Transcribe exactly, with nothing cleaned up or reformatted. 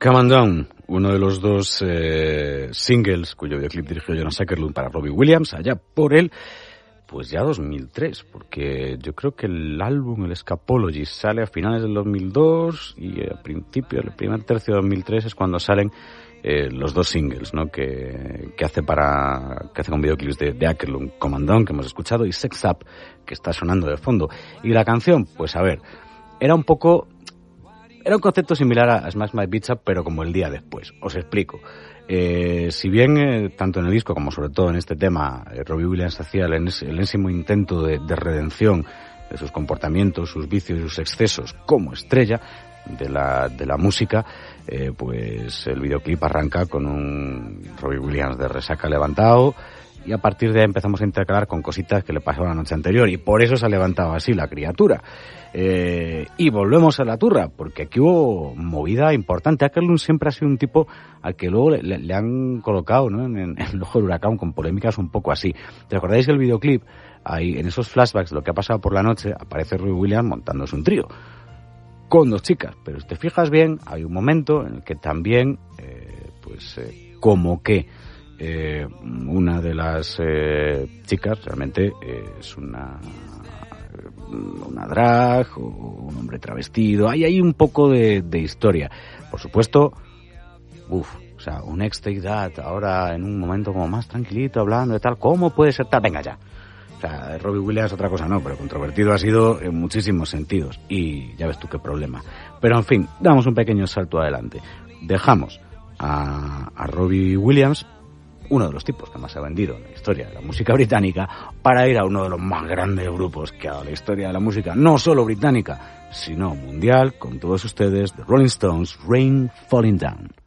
Come on Down, uno de los dos eh, singles cuyo videoclip dirigió Jonas Åkerlund para Robbie Williams, allá por él, pues ya dos mil tres, porque yo creo que el álbum, el Escapology, sale a finales del dos mil dos y al principio, el primer tercio de dos mil tres es cuando salen eh, los dos singles, ¿no? Que, que hace para, que hace con videoclips de, de Åkerlund, Come on Down, que hemos escuchado, y Sex Up, que está sonando de fondo. Y la canción, pues a ver, era un poco... Era un concepto similar a Smash My Bitch Up, pero como el día después. Os explico. Eh, si bien, eh, tanto en el disco como sobre todo en este tema, eh, Robbie Williams hacía el, ens- el enésimo intento de, de redención de sus comportamientos, sus vicios y sus excesos como estrella de la, de la música, eh, pues el videoclip arranca con un Robbie Williams de resaca levantado, y a partir de ahí empezamos a intercalar con cositas que le pasaron la noche anterior, y por eso se ha levantado así la criatura. Eh, y volvemos a la turra, porque aquí hubo movida importante. Åkerlund siempre ha sido un tipo al que luego le, le, le han colocado, ¿no?, en, en el ojo del huracán, con polémicas un poco así. ¿Te acordáis del videoclip? Ahí, en esos flashbacks de lo que ha pasado por la noche, aparece Robbie Williams montándose un trío con dos chicas, pero si te fijas bien, hay un momento en el que también, eh, pues, eh, como que eh, una de las eh, chicas realmente eh, es una una drag o un hombre travestido. Hay ahí un poco de, de historia. Por supuesto, uff, o sea, un ex take that ahora en un momento como más tranquilito, hablando de tal, ¿cómo puede ser tal? Venga ya. O sea, Robbie Williams otra cosa no, pero controvertido ha sido en muchísimos sentidos. Y ya ves tú qué problema. Pero en fin, damos un pequeño salto adelante. Dejamos a, a Robbie Williams, uno de los tipos que más se ha vendido en la historia de la música británica, para ir a uno de los más grandes grupos que ha dado la historia de la música, no solo británica, sino mundial, con todos ustedes, The Rolling Stones, Rain Falling Down.